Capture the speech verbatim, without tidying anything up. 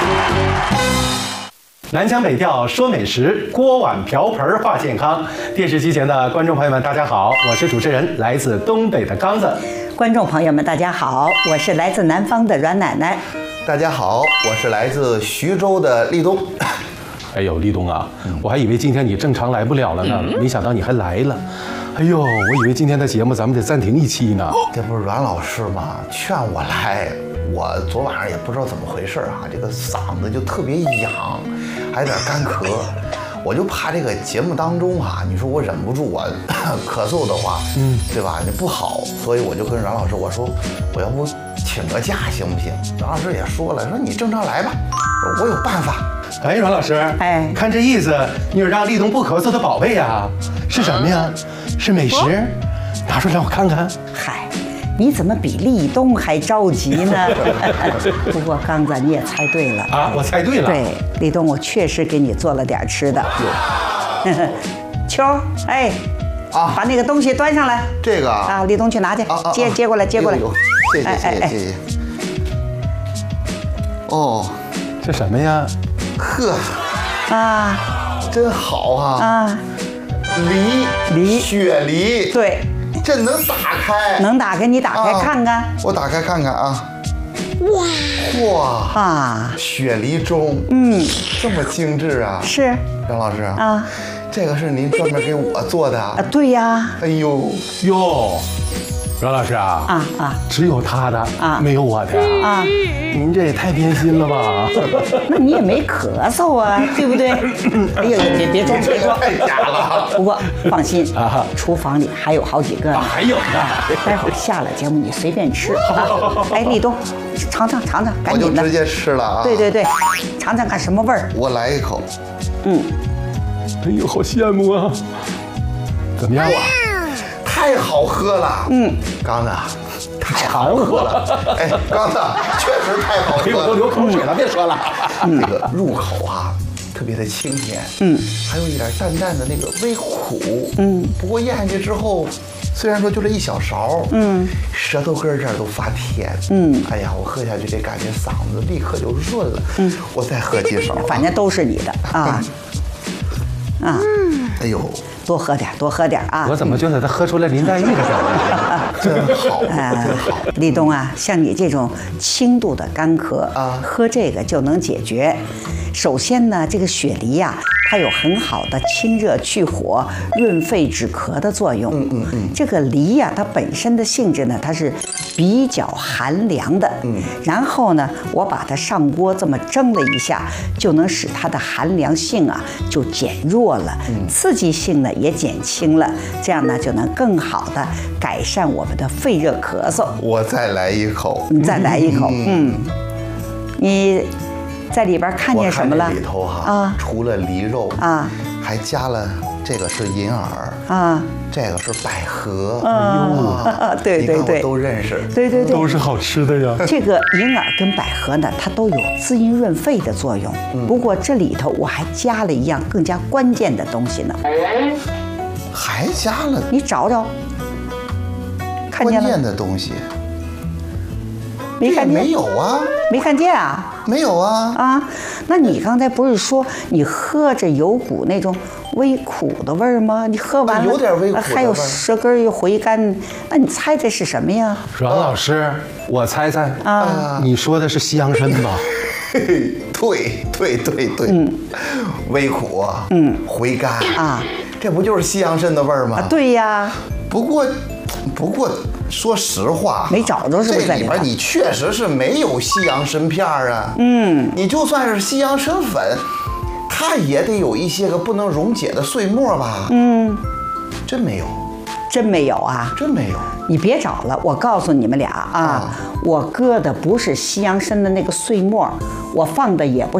南腔北调说美食，锅碗瓢盆话健康。电视机前的观众朋友们，大家好，我是主持人来自东北的刚子。 观众朋友们，大家好，我是来自南方的阮奶奶。 大家好，我是来自徐州的立冬。 哎呦，立冬啊，我还以为今天你正常来不了了呢，没想到你还来了。哎呦，我以为今天的节目咱们得暂停一期呢。 这不是阮老师吗？劝我来。我昨晚上也不知道怎么回事啊，这个嗓子就特别痒，还有点干咳。我就怕这个节目当中啊，你说我忍不住我咳嗽的话，嗯，对吧？你不好，所以我就跟阮老师我说，我要不请个假行不行？阮老师也说了，说你正常来吧，我有办法。 哎，阮老师，哎，看这意思，你有让立冬不咳嗽的宝贝呀？是什么呀？是美食？拿出来我看看。 嗨。你怎么比立冬还着急呢？不过刚子你也猜对了啊，我猜对了。 对，立冬我确实给你做了点吃的。秋儿，哎，啊，把那个东西端上来。 这个啊， 立冬去拿去， 啊啊、 接接过来，接过来。 谢谢谢谢谢谢。哦， 这什么呀？ 呵， 啊， 真好啊！ 啊， 梨梨雪梨， 对。 这能打开？ 能打开，你打开看看。啊、 我打开看看啊！哇哇啊！ 雪梨盅， 嗯， 这么精致啊！ 是， 张老师啊， 这个是您专门给我做的啊？ 对呀。 哎呦哟，阮老师啊啊啊， 只有他的啊，没有我的啊。 您这也太偏心了吧？ 那你也没咳嗽啊，对不对？哎呦，别别装，别装， 太假了。 不过放心啊，厨房里还有好几个呢， 还有呢。 待会儿下了节目你随便吃啊。哎，立冬，尝尝尝尝，赶紧的。 我就直接吃了啊。 对对对，尝尝看什么味儿。 我来一口。 嗯。 哎呦，好羡慕啊！怎么样啊？ 太好喝了。 嗯， 刚子。太好喝了，哎，刚子确实太好喝了， 我都流口水了，别说了。 那个入口啊，特别的清甜，嗯，还有一点淡淡的那个微苦，嗯，不过咽下去之后，虽然说就这一小勺，嗯，舌头根这儿都发甜，嗯，哎呀，我喝下去这感觉嗓子立刻就润了，嗯，我再喝几勺， 反正都是你的啊，啊， 哎呦。 多喝点，多喝点啊！ 我怎么觉得他喝出来林黛玉的感觉？ 真好，真好！ 立冬啊，像你这种轻度的干咳啊，喝这个就能解决。首先呢，这个雪梨呀、啊，它有很好的清热去火、润肺止咳的作用。嗯嗯嗯。这个梨呀、啊，它本身的性质呢，它是比较寒凉的。嗯。然后呢，我把它上锅这么蒸了一下，就能使它的寒凉性啊就减弱了，嗯、刺激性呢也减轻了，这样呢就能更好的改善我们的肺热咳嗽。 我再来一口。 你再来一口。嗯。嗯你。在里边看见什么了？ 里头哈啊，除了梨肉啊，还加了这个是银耳啊，这个是百合。 啊，对对对， 我都认识。 对对对， 都是好吃的呀。 这个银耳跟百合呢，它都有滋阴润肺的作用。不过这里头我还加了一样更加关键的东西呢。 还加了？ 你找找，看见了？ 关键的东西。 没看见？ 没有啊， 没看见啊？ 没有啊啊！那你刚才不是说你喝着有股那种微苦的味儿吗？你喝完了有点微苦的味儿， 还有舌根又回甘，那你猜这是什么呀？ 阮老师，我猜猜啊，你说的是西洋参吧？ 对对对对，嗯，微苦，嗯，回甘啊，这不就是西洋参的味儿吗？ 啊，对呀。 不过，不过。说实话， 没找着是不是？ 这里边你确实是没有西洋参片啊。嗯，你就算是西洋参粉，它也得有一些个不能溶解的碎末吧？嗯，真没有， 真没有啊？ 真没有。 你别找了，我告诉你们俩啊，啊我搁的不是西洋参的那个碎末，我放的也不